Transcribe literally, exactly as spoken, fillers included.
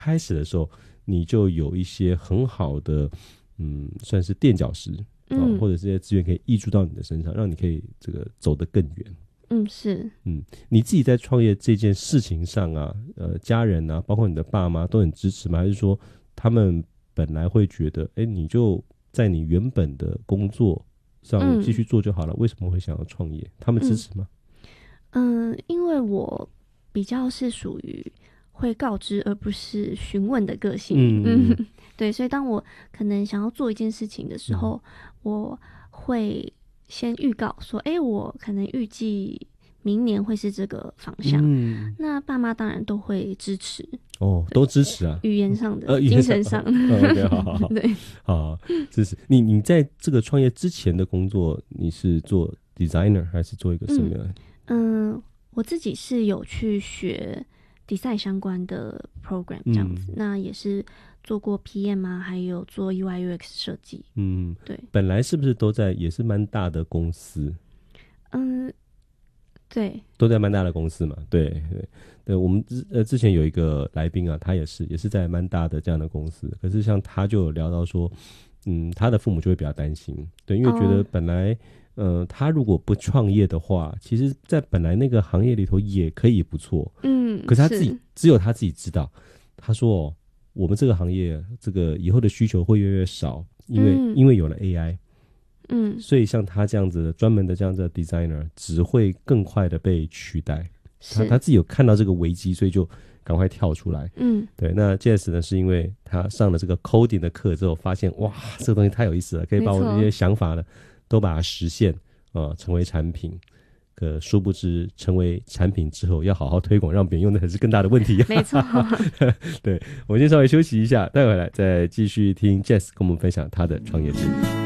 开始的时候你就有一些很好的嗯，算是垫脚石、嗯哦、或者这些资源可以挹注到你的身上，让你可以这个走得更远。 嗯，是。 嗯，你自己在创业这件事情上啊，呃，家人啊，包括你的爸妈都很支持吗？还是说他们本来会觉得，哎，你就在你原本的工作上继续做就好了，嗯、为什么会想要创业？他们支持吗？ 嗯，嗯因为我比较是属于会告知而不是询问的个性。嗯嗯，对，所以当我可能想要做一件事情的时候，嗯、我会先预告说，哎，我可能预计明年会是这个方向。嗯，那爸妈当然都会支持。 哦，都支持啊， 语言上的、 呃、 精神上的。 哦 okay, 好好好， 对， 好，支持你。你在这个创业之前的工作，你是做 designer 还是做一个什么样的？ 嗯，嗯我自己是有去学 design 相关的 program 这样子，嗯、那也是做过 P M 啊，还有做 U I U X 设计。嗯，对。 本来是不是都在，也是蛮大的公司？ 嗯，对， 都在蛮大的公司嘛。对对对，我们之呃之前有一个来宾啊，他也是也是在蛮大的这样的公司，可是像他就有聊到说，嗯，他的父母就会比较担心，对，因为觉得本来。哦呃，他如果不创业的话，其实在本来那个行业里头也可以不错，嗯，可是他自己只有他自己知道。他说、哦，我们这个行业这个以后的需求会越来越少，因为、嗯、因为有了 A I， 嗯，所以像他这样子的专门的这样子的 designer 只会更快的被取代。他他自己有看到这个危机，所以就赶快跳出来。嗯，对。那 Jess 呢，是因为他上了这个 coding 的课之后，发现哇，这个东西太有意思了，可以把我这些想法呢。都把它实现啊、呃，成为产品。可殊不知，成为产品之后，要好好推广，让别人用的才是更大的问题、啊。 没错。 对，我们先稍微休息一下，待会来再继续听 Jess 跟我们分享他的创业经历。